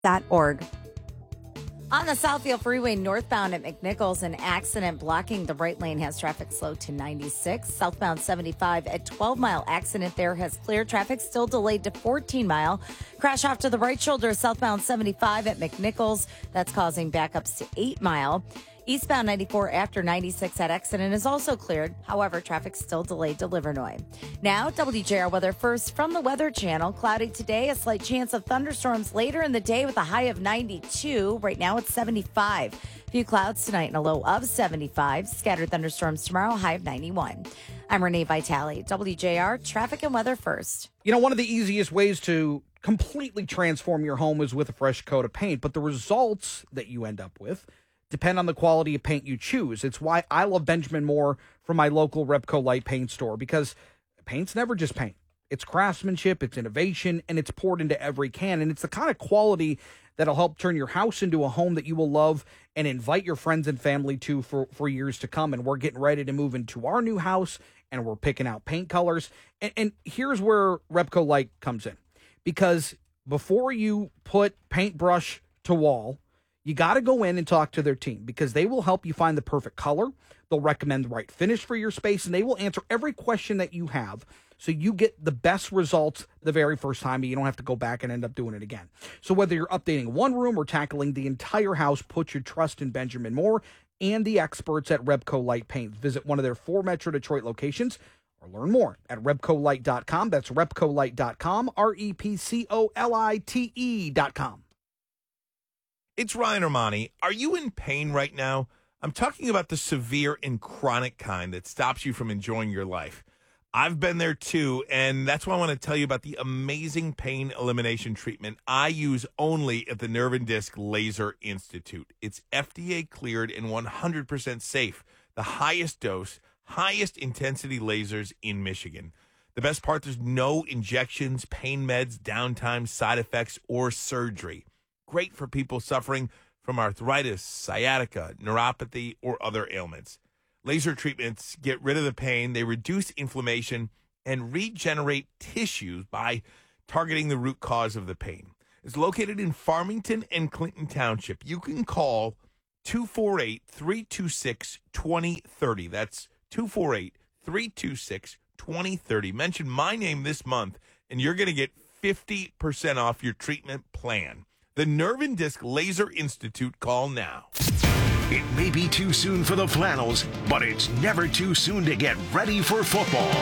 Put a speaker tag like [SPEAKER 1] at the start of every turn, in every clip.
[SPEAKER 1] McNichols.org.
[SPEAKER 2] On the Southfield Freeway northbound at McNichols, an accident blocking the right lane has traffic slow to 96. Southbound 75 at 12 Mile, accident there has clear. Traffic still delayed to 14 Mile. Crash off to the right shoulder, southbound 75 at McNichols. That's causing backups to 8 Mile. Eastbound 94 after 96, that accident is also cleared. However, traffic still delayed to Livernois. Now, WJR weather first from the Weather Channel. Cloudy today, a slight chance of thunderstorms later in the day with a high of 92. Right now it's 75. Few clouds tonight and a low of 75. Scattered thunderstorms tomorrow, high of 91. I'm Renee Vitale, WJR traffic and weather first.
[SPEAKER 3] You know, one of the easiest ways to completely transform your home is with a fresh coat of paint, but the results that you end up with depend on the quality of paint you choose. It's why I love Benjamin Moore from my local Repco Light paint store, because paint's never just paint. It's craftsmanship, it's innovation, and it's poured into every can. And it's the kind of quality that'll help turn your house into a home that you will love and invite your friends and family to for years to come. And we're getting ready to move into our new house, and we're picking out paint colors. And here's where Repco Light comes in. Because before you put paintbrush to wall, you got to go in and talk to their team, because they will help you find the perfect color. They'll recommend the right finish for your space, and they will answer every question that you have so you get the best results the very first time, and you don't have to go back and end up doing it again. So whether you're updating one room or tackling the entire house, put your trust in Benjamin Moore and the experts at Repco Light Paint. Visit one of their 4 Metro Detroit locations or learn more at RepcoLight.com. That's RepcoLight.com, RepcoLite.com.
[SPEAKER 4] It's Ryan Armani. Are you in pain right now? I'm talking about the severe and chronic kind that stops you from enjoying your life. I've been there too, and that's why I want to tell you about the amazing pain elimination treatment I use only at the Nerve and Disc Laser Institute. It's FDA cleared and 100% safe. The highest dose, highest intensity lasers in Michigan. The best part, there's no injections, pain meds, downtime, side effects, or surgery. Great for people suffering from arthritis, sciatica, neuropathy, or other ailments. Laser treatments get rid of the pain, they reduce inflammation, and regenerate tissues by targeting the root cause of the pain. It's located in Farmington and Clinton Township. You can call 248-326-2030. That's 248-326-2030. Mention my name this month, and you're going to get 50% off your treatment plan. The Nerve and Disc Laser Institute. Call now.
[SPEAKER 5] It may be too soon for the flannels, but it's never too soon to get ready for football.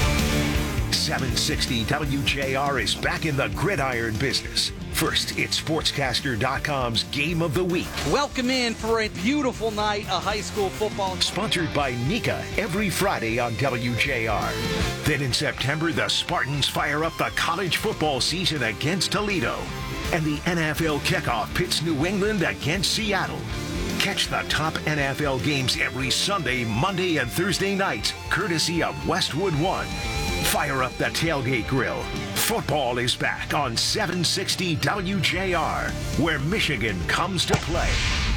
[SPEAKER 5] 760 WJR is back in the gridiron business. First, it's Sportscaster.com's Game of the Week.
[SPEAKER 6] Welcome in for a beautiful night of high school football.
[SPEAKER 5] Sponsored by Nika every Friday on WJR. Then in September, the Spartans fire up the college football season against Toledo. And the NFL kickoff pits New England against Seattle. Catch the top NFL games every Sunday, Monday, and Thursday nights, courtesy of Westwood One. Fire up the tailgate grill. Football is back on 760 WJR, where Michigan comes to play.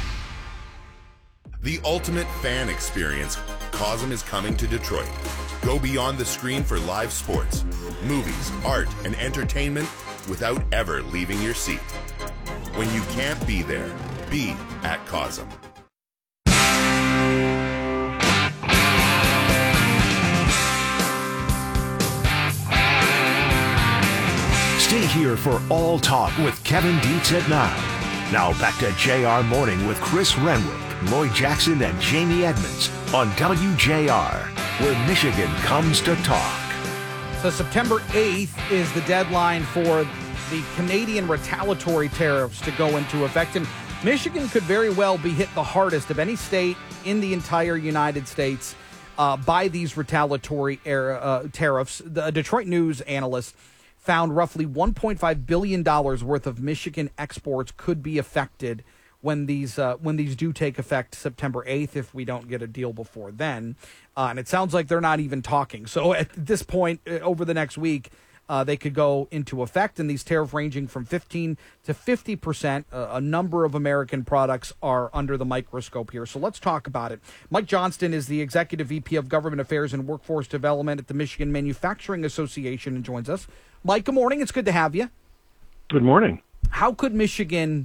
[SPEAKER 7] The ultimate fan experience, COSM is coming to Detroit. Go beyond the screen for live sports, movies, art, and entertainment without ever leaving your seat. When you can't be there, be at COSM.
[SPEAKER 5] Stay here for All Talk with Kevin Dietz at 9. Now back to JR Morning with Chris Renwick, Lloyd Jackson, and Jamie Edmonds on WJR, where Michigan comes to talk.
[SPEAKER 3] So September 8th is the deadline for the Canadian retaliatory tariffs to go into effect. And Michigan could very well be hit the hardest of any state in the entire United States by these retaliatory tariffs. The Detroit News analyst found roughly $1.5 billion worth of Michigan exports could be affected when these do take effect September 8th, if we don't get a deal before then. And it sounds like they're not even talking. So at this point, over the next week, they could go into effect, and these tariffs ranging from 15 to 50%. A number of American products are under the microscope here. So let's talk about it. Mike Johnston is the Executive VP of Government Affairs and Workforce Development at the Michigan Manufacturing Association and joins us. Mike, good morning. It's good to have you.
[SPEAKER 8] Good morning.
[SPEAKER 3] how could Michigan